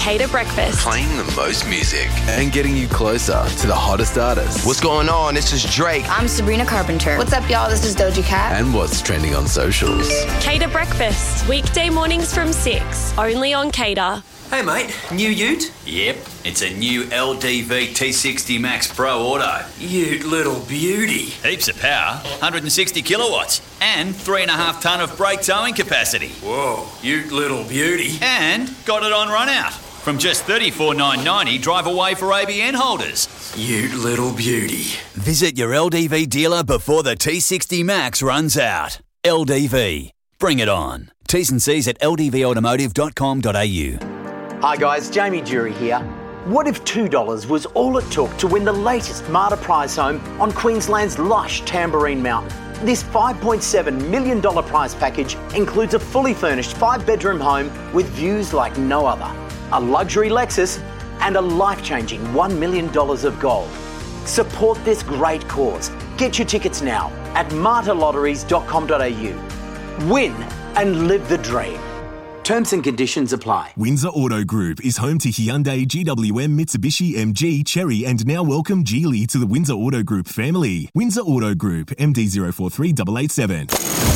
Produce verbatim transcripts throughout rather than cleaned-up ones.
Cater Breakfast. Playing the most music and getting you closer to the hottest artists. What's going on? This is Drake. I'm Sabrina Carpenter. What's up, y'all? This is Doja Cat. And what's trending on socials. Cater Breakfast. Weekday mornings from six. Only on Cater. Hey mate, new ute? Yep, it's a new L D V T sixty Max Pro Auto. Ute little beauty. Heaps of power, one hundred sixty kilowatts, and three and a half tonne of brake towing capacity. Whoa, ute little beauty. And got it on run out. From just thirty-four thousand nine hundred ninety dollars, drive away for A B N holders. Ute little beauty. Visit your L D V dealer before the T sixty Max runs out. L D V. Bring it on. T's and C's at l d v automotive dot com dot a u. Hi guys, Jamie Jury here. What if two dollars was all it took to win the latest Marta prize home on Queensland's lush Tamborine Mountain? This five point seven million dollars prize package includes a fully furnished five-bedroom home with views like no other, a luxury Lexus, and a life-changing one million dollars of gold. Support this great cause. Get your tickets now at marta lotteries dot com dot a u. Win and live the dream. Terms and conditions apply. Windsor Auto Group is home to Hyundai, G W M, Mitsubishi, M G, Chery, and now welcome Geely to the Windsor Auto Group family. Windsor Auto Group, M D zero four three eight eight seven.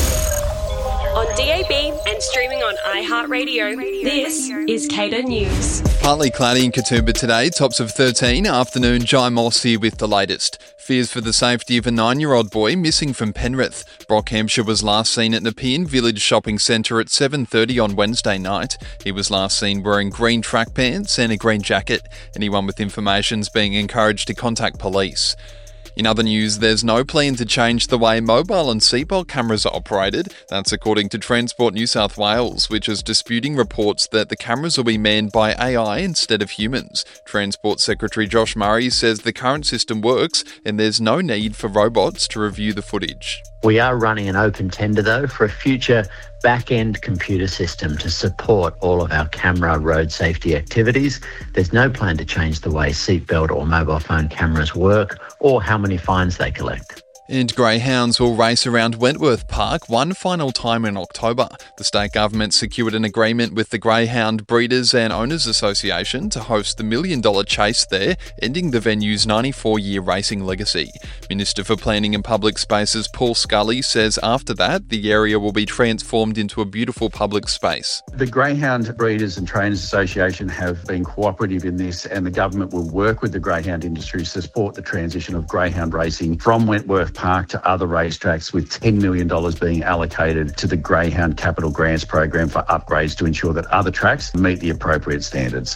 On D A B and streaming on iHeartRadio, this is Cater News. Partly cloudy in Katoomba today, tops of thirteen. Afternoon, Jai Moss here with the latest. Fears for the safety of a nine-year-old boy missing from Penrith. Brockhampshire was last seen at Nepean Village Shopping Centre at seven thirty on Wednesday night. He was last seen wearing green track pants and a green jacket. Anyone with information is being encouraged to contact police. In other news, there's no plan to change the way mobile and seatbelt cameras are operated. That's according to Transport New South Wales, which is disputing reports that the cameras will be manned by A I instead of humans. Transport Secretary Josh Murray says the current system works and there's no need for robots to review the footage. We are running an open tender, though, for a future back-end computer system to support all of our camera road safety activities. There's no plan to change the way seatbelt or mobile phone cameras work or how many fines they collect. And greyhounds will race around Wentworth Park one final time in October. The state government secured an agreement with the Greyhound Breeders and Owners Association to host the Million Dollar Chase there, ending the venue's ninety-four-year racing legacy. Minister for Planning and Public Spaces Paul Scully says after that, the area will be transformed into a beautiful public space. The Greyhound Breeders and Trainers Association have been cooperative in this, and the government will work with the greyhound industry to support the transition of greyhound racing from Wentworth Park to other racetracks, with ten million dollars being allocated to the Greyhound Capital Grants program for upgrades to ensure that other tracks meet the appropriate standards.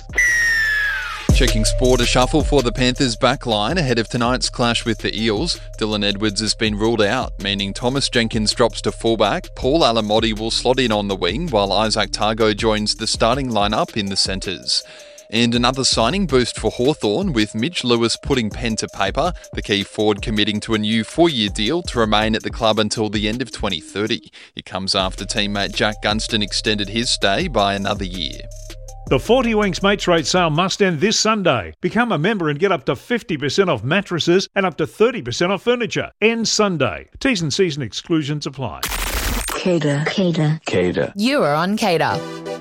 Checking sport, a shuffle for the Panthers' back line ahead of tonight's clash with the Eels. Dylan Edwards has been ruled out, meaning Thomas Jenkins drops to fullback, Paul Alamotti will slot in on the wing, while Isaac Targo joins the starting lineup in the centres. And another signing boost for Hawthorn, with Mitch Lewis putting pen to paper, the key forward committing to a new four-year deal to remain at the club until the end of twenty thirty. It comes after teammate Jack Gunston extended his stay by another year. The forty Winks Mates Rate sale must end this Sunday. Become a member and get up to fifty percent off mattresses and up to thirty percent off furniture. Ends Sunday. T's and C's and exclusions apply. Cater. Cater. Cater. You are on Cater.